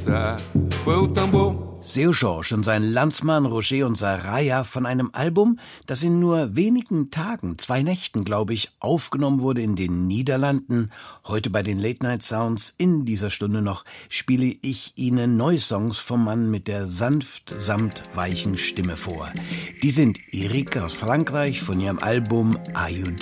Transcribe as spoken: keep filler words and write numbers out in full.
cabeça foi o tambor. Seu Jorge und sein Landsmann Roger und Saraya von einem Album, das in nur wenigen Tagen, zwei Nächten, glaube ich, aufgenommen wurde in den Niederlanden. Heute bei den Late Night Sounds in dieser Stunde noch spiele ich Ihnen neue Songs vom Mann mit der sanft samt weichen Stimme vor. Die sind Eric aus Frankreich von ihrem Album Are You